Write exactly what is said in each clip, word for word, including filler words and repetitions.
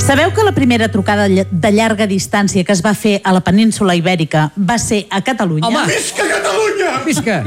Sabeu que la primera trucada de llarga distància que es va fer a la península Ibèrica va ser a Catalunya? Home! Visca Catalunya! Visca!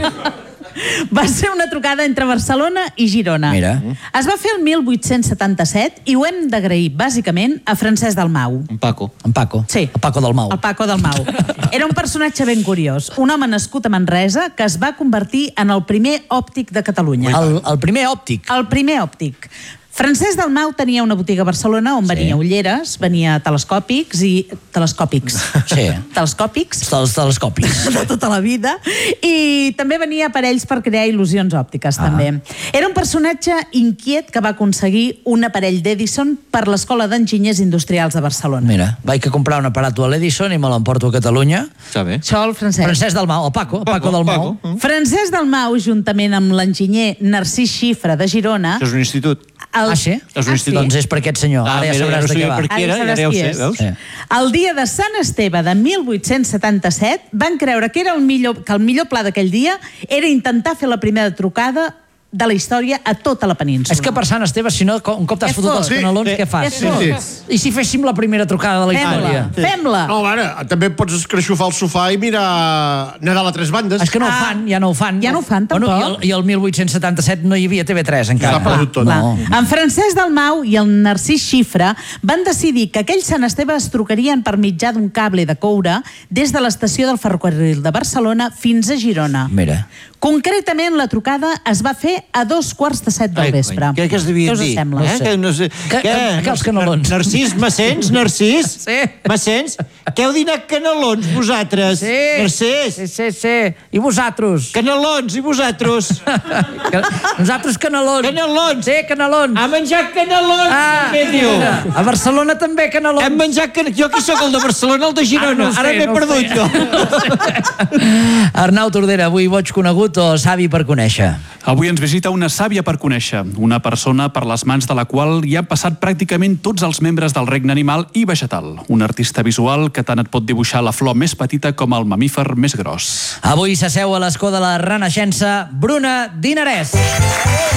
Va ser una trucada entre Barcelona i Girona. Mira. Es va fer el mil vuit-cents setanta-set i ho hem d'agrair, bàsicament, a Francesc Dalmau. En Paco. En Paco. Sí. El Paco Dalmau. El Paco Dalmau. Era un personatge ben curiós, un home nascut a Manresa que es va convertir en el primer òptic de Catalunya. El, el primer òptic. El primer òptic. Francesc Dalmau tenia una botiga a Barcelona on venia Sí. ulleres, venia telescòpics i... telescòpics. Sí. Telescòpics. Els telescòpics. De tota la vida. I també venia aparells per crear il·lusions òptiques, Ah. també. Era un personatge inquiet que va aconseguir un aparell d'Edison per l'Escola d'Enginyers Industrials de Barcelona. Mira, vaig a comprar un aparato a l'Edison i me l'emporto a Catalunya. Està bé. Això el Francesc. Francesc Dalmau, el Paco, el Paco Dalmau. Paco. Francesc Dalmau, juntament amb l'enginyer Narcís Xifra de Girona... Això és un institut. El... Ah, sí? És un institut. Doncs és per aquest senyor. Ah, Ara ja mira, sabràs no de què sabia va. per qui era, Ara ja ja ho sabràs sé, qui és. veus? Sí. El dia de Sant Esteve de mil vuit-cents setanta-set van creure que, era el millor, que el millor pla d'aquell dia era intentar fer la primera trucada de la història a tota la península. És que per Sant Esteve, si no, un cop t'has Què fotut els fos? canelons, Sí, què fas? sí, sí. I si féssim la primera trucada de la història? Fem-la, fem-la. No, ara, també pots escreixofar el sofà i mirar Nadal a tres bandes. És que no ho Ah. fan, ja no ho fan. Ja no ho fan, tampoc. Bueno, i, el, I el mil vuit-cents setanta-set no hi havia T V tres encara. S'ha perdut tot. No. En Francesc Dalmau i el Narcís Xifra van decidir que aquell Sant Esteve es trucarien per mitjà d'un cable de coure des de l'estació del ferrocarril de Barcelona fins a Girona. Mira. Concretament, la trucada es va fer a dos quarts de set del Ai, vespre. Què, què es devia Què us dir? sembla? Eh? Que, no sé, Que- que- que els canelons. Narcís, me sents, Narcís? Sí. Me sents? Que heu dinat canelons, vosaltres? Sí. Narcís? Sí, sí, sí. I vosaltres? Canelons, i vosaltres? Que... Nosaltres canelons. Canelons. Sí, canelons. Ha menjat canelons, Ah, què diu? a Barcelona també canelons. Hem menjat canelons. Jo qui sóc, el de Barcelona, el de Girona? Ara no sé, Ara m'he no perdut sé. jo. Arnau Tordera, avui boig conegut o savi per conèixer? Avui ens visita una sàvia per conèixer, una persona per les mans de la qual hi han passat pràcticament tots els membres del regne animal i vegetal. Un artista visual que tant et pot dibuixar la flor més petita com el mamífer més gros. Avui s'asseu a l'escó de la Renaixença Bruna Dinarès.